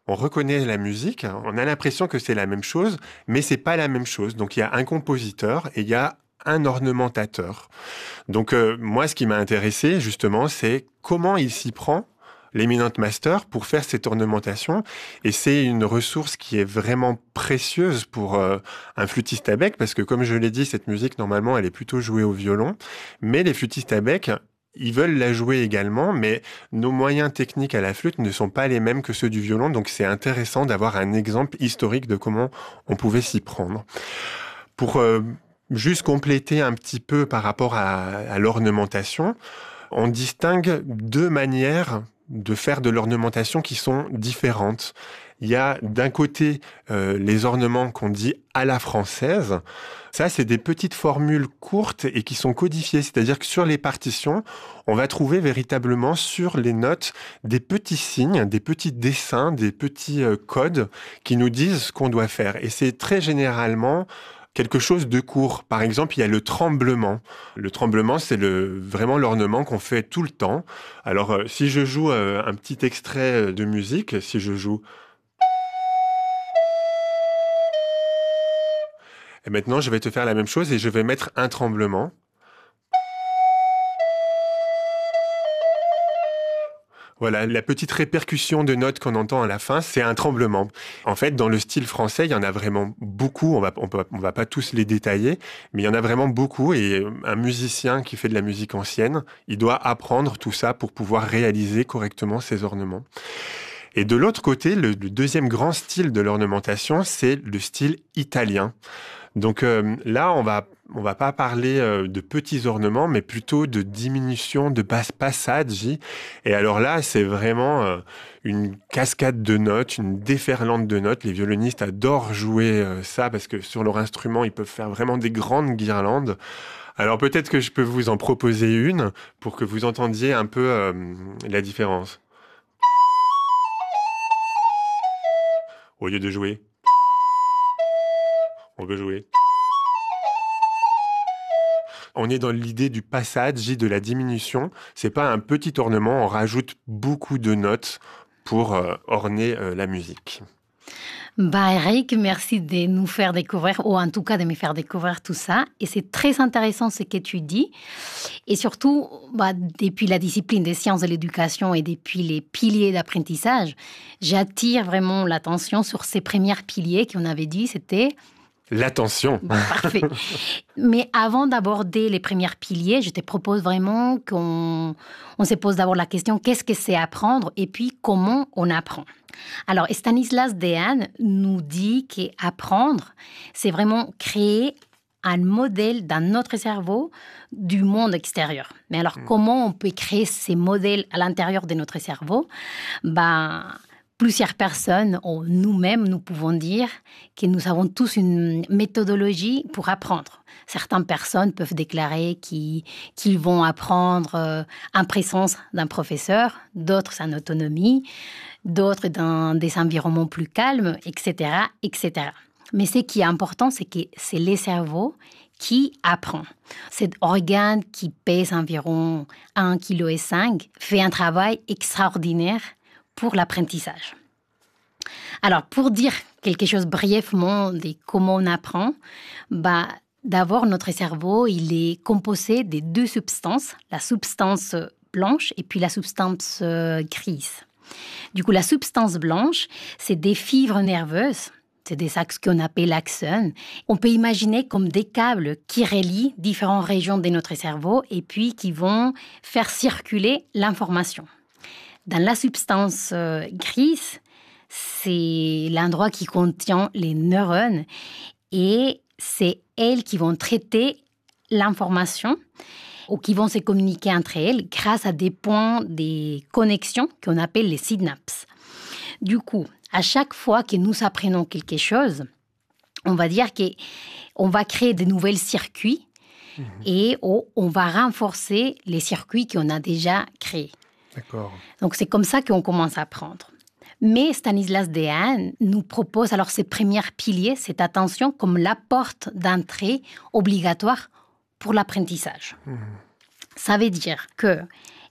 on reconnaît la musique, on a l'impression que c'est la même chose, mais c'est pas la même chose. Donc il y a un compositeur et il y a un ornementateur. Donc moi, ce qui m'a intéressé justement, c'est comment il s'y prend, l'Eminent Master, pour faire cette ornementation. Et c'est une ressource qui est vraiment précieuse pour un flûtiste à bec, parce que comme je l'ai dit, cette musique, normalement, elle est plutôt jouée au violon. Mais les flûtistes à bec, ils veulent la jouer également, mais nos moyens techniques à la flûte ne sont pas les mêmes que ceux du violon. Donc c'est intéressant d'avoir un exemple historique de comment on pouvait s'y prendre. Pour juste compléter un petit peu par rapport à l'ornementation, on distingue deux manières de faire de l'ornementation qui sont différentes. Il y a d'un côté les ornements qu'on dit à la française. Ça, c'est des petites formules courtes et qui sont codifiées. C'est-à-dire que sur les partitions, on va trouver véritablement sur les notes des petits signes, des petits dessins, des petits codes qui nous disent ce qu'on doit faire. Et c'est très généralement quelque chose de court. Par exemple, il y a le tremblement. Le tremblement, c'est vraiment l'ornement qu'on fait tout le temps. Alors, si je joue un petit extrait de musique, si je joue... Et maintenant, je vais te faire la même chose et je vais mettre un tremblement. Voilà, la petite répercussion de notes qu'on entend à la fin, c'est un tremblement. En fait, dans le style français, il y en a vraiment beaucoup. On va pas tous les détailler, mais il y en a vraiment beaucoup. Et un musicien qui fait de la musique ancienne, il doit apprendre tout ça pour pouvoir réaliser correctement ses ornements. Et de l'autre côté, le deuxième grand style de l'ornementation, c'est le style italien. Donc là, on va pas parler de petits ornements, mais plutôt de diminution, de passaggi. Et alors là, c'est vraiment une cascade de notes, une déferlante de notes. Les violonistes adorent jouer ça parce que sur leur instrument, ils peuvent faire vraiment des grandes guirlandes. Alors peut-être que je peux vous en proposer une pour que vous entendiez un peu la différence. Au lieu de jouer, on veut jouer. On est dans l'idée du passage, de la diminution. C'est pas un petit ornement, on rajoute beaucoup de notes pour orner la musique. Bah Eric, merci de nous faire découvrir, ou en tout cas de me faire découvrir tout ça. Et c'est très intéressant ce que tu dis. Et surtout, depuis la discipline des sciences de l'éducation et depuis les piliers d'apprentissage, j'attire vraiment l'attention sur ces premiers piliers qu'on avait dit, c'était... L'attention. Parfait. Mais avant d'aborder les premiers piliers, je te propose vraiment qu'on se pose d'abord la question, qu'est-ce que c'est apprendre et puis comment on apprend? Alors, Stanislas Dehaene nous dit qu'apprendre, c'est vraiment créer un modèle dans notre cerveau du monde extérieur. Mais alors, comment on peut créer ces modèles à l'intérieur de notre cerveau? Plusieurs personnes, ou nous-mêmes, nous pouvons dire que nous avons tous une méthodologie pour apprendre. Certaines personnes peuvent déclarer qu'ils vont apprendre en présence d'un professeur, d'autres en autonomie, d'autres dans des environnements plus calmes, etc., etc. Mais ce qui est important, c'est que c'est le cerveau qui apprend. Cet organe qui pèse environ 1,5 kg fait un travail extraordinaire pour l'apprentissage. Alors, pour dire quelque chose brièvement de comment on apprend, d'abord, notre cerveau, il est composé de deux substances, la substance blanche et puis la substance grise. Du coup, la substance blanche, c'est des fibres nerveuses, c'est des axes qu'on appelle axones. On peut imaginer comme des câbles qui relient différentes régions de notre cerveau et puis qui vont faire circuler l'information. Dans la substance grise, c'est l'endroit qui contient les neurones et c'est elles qui vont traiter l'information ou qui vont se communiquer entre elles grâce à des points de connexion qu'on appelle les synapses. Du coup, à chaque fois que nous apprenons quelque chose, on va dire qu'on va créer de nouveaux circuits et on va renforcer les circuits qu'on a déjà créés. D'accord. Donc, c'est comme ça qu'on commence à apprendre. Mais Stanislas Dehaene nous propose alors ces premiers piliers, cette attention, comme la porte d'entrée obligatoire pour l'apprentissage. Ça veut dire que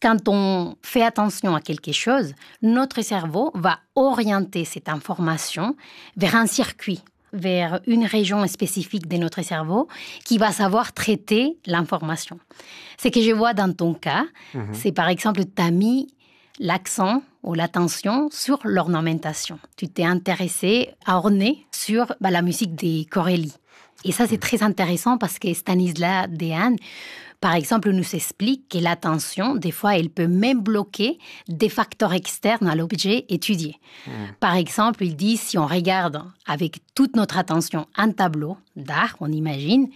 Quand on fait attention à quelque chose, notre cerveau va orienter cette information vers un circuit, vers une région spécifique de notre cerveau qui va savoir traiter l'information. Ce que je vois dans ton cas, c'est par exemple, tu as mis l'accent ou l'attention sur l'ornementation. Tu t'es intéressé à orner sur la musique des chorélies. Et ça, c'est très intéressant parce que Stanislas Dehaene, par exemple, nous explique que l'attention, des fois, elle peut même bloquer des facteurs externes à l'objet étudié. Par exemple, il dit, si on regarde avec toute notre attention un tableau d'art, on imagine,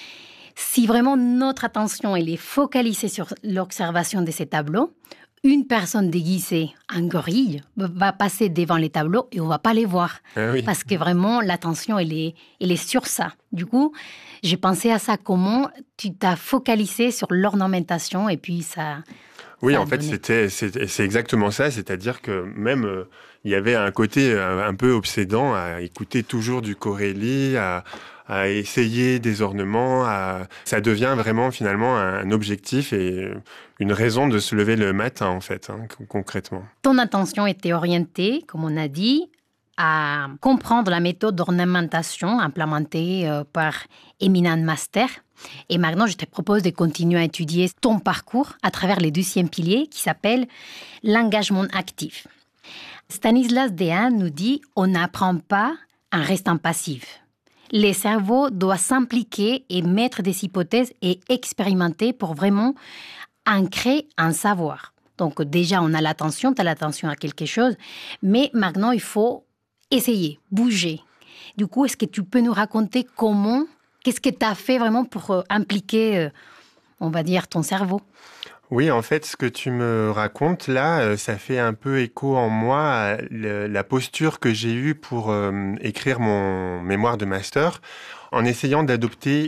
si vraiment notre attention elle est focalisée sur l'observation de ces tableaux, une personne déguisée en gorille va passer devant les tableaux et on ne va pas les voir. Ah oui. Parce que vraiment, l'attention, elle est sur ça. Du coup, j'ai pensé à ça, comment tu t'as focalisé sur l'ornementation et puis ça... Oui, ça en fait, donné. c'est exactement ça. C'est-à-dire que même, il y avait un côté un peu obsédant à écouter toujours du Corelli, à essayer des ornements. Ça devient vraiment, finalement, un objectif et une raison de se lever le matin, en fait, concrètement. Ton attention était orientée, comme on a dit, à comprendre la méthode d'ornementation implémentée par Eminent Master. Et maintenant, je te propose de continuer à étudier ton parcours à travers le deuxième pilier qui s'appelle l'engagement actif. Stanislas Dehaene nous dit on n'apprend pas en restant passif. Le cerveau doit s'impliquer et mettre des hypothèses et expérimenter pour vraiment ancrer un savoir. Donc déjà, on a l'attention, tu as l'attention à quelque chose, mais maintenant, il faut essayer, bouger. Du coup, est-ce que tu peux nous raconter qu'est-ce que tu as fait vraiment pour impliquer, on va dire, ton cerveau? Oui, en fait, ce que tu me racontes là, ça fait un peu écho en moi à la posture que j'ai eue pour écrire mon mémoire de master, en essayant d'adopter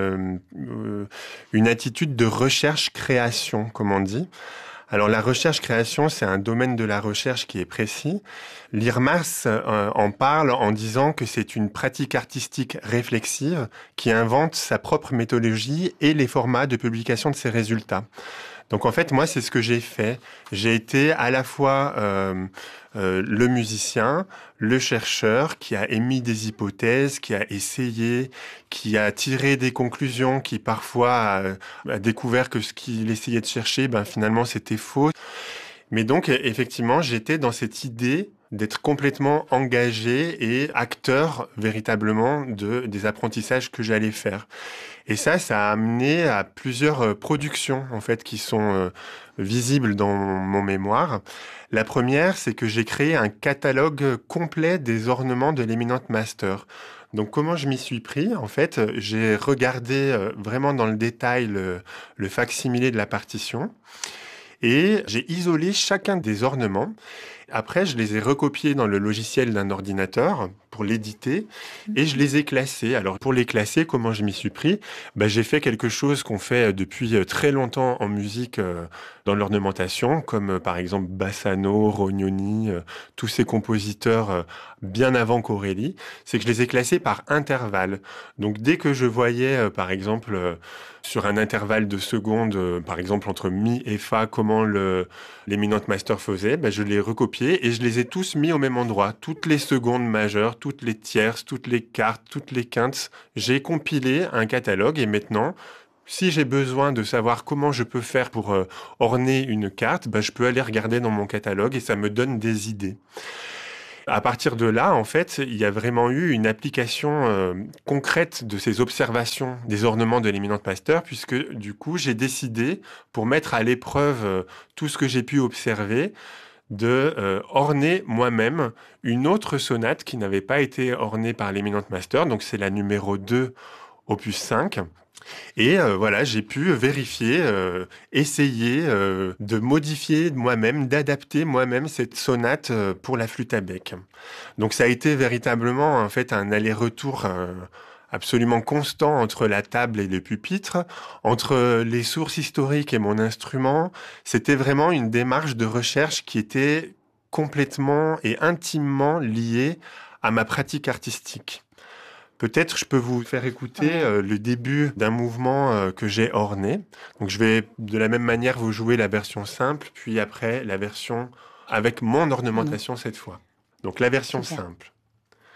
une attitude de recherche-création, comme on dit. Alors la recherche-création, c'est un domaine de la recherche qui est précis. L'IRMAS en parle en disant que c'est une pratique artistique réflexive qui invente sa propre méthodologie et les formats de publication de ses résultats. Donc en fait, moi, c'est ce que j'ai fait. J'ai été à la fois le musicien, le chercheur qui a émis des hypothèses, qui a essayé, qui a tiré des conclusions, qui parfois a découvert que ce qu'il essayait de chercher, finalement, c'était faux. Mais donc, effectivement, j'étais dans cette idée d'être complètement engagé et acteur véritablement des apprentissages que j'allais faire. Et ça a amené à plusieurs productions, en fait, qui sont visibles dans mon mémoire. La première, c'est que j'ai créé un catalogue complet des ornements de l'Eminent Master. Donc, comment je m'y suis pris? En fait, j'ai regardé vraiment dans le détail le fac-similé de la partition et j'ai isolé chacun des ornements. Après, je les ai recopiés dans le logiciel d'un ordinateur pour l'éditer et je les ai classés. Alors, pour les classer, comment je m'y suis pris? J'ai fait quelque chose qu'on fait depuis très longtemps en musique dans l'ornementation, comme par exemple Bassano, Rognoni, tous ces compositeurs bien avant Corelli. C'est que je les ai classés par intervalle. Donc, dès que je voyais, par exemple, sur un intervalle de secondes, par exemple entre mi et fa, comment l'Eminent Master faisait, je les recopiais et je les ai tous mis au même endroit. Toutes les secondes majeures, toutes les tierces, toutes les quartes, toutes les quintes. J'ai compilé un catalogue et maintenant, si j'ai besoin de savoir comment je peux faire pour orner une carte, je peux aller regarder dans mon catalogue et ça me donne des idées. À partir de là, en fait, il y a vraiment eu une application concrète de ces observations des ornements de l'Eminent Master, puisque du coup, j'ai décidé, pour mettre à l'épreuve tout ce que j'ai pu observer, de orner moi-même une autre sonate qui n'avait pas été ornée par l'Eminent Master, donc c'est la numéro 2, opus 5. Et voilà, j'ai pu vérifier, essayer de modifier moi-même, d'adapter moi-même cette sonate pour la flûte à bec. Donc ça a été véritablement en fait un aller-retour absolument constant entre la table et le pupitre, entre les sources historiques et mon instrument. C'était vraiment une démarche de recherche qui était complètement et intimement liée à ma pratique artistique. Peut-être je peux vous faire écouter le début d'un mouvement que j'ai orné. Donc je vais de la même manière vous jouer la version simple, puis après la version avec mon ornementation cette fois. Donc la version Super. simple.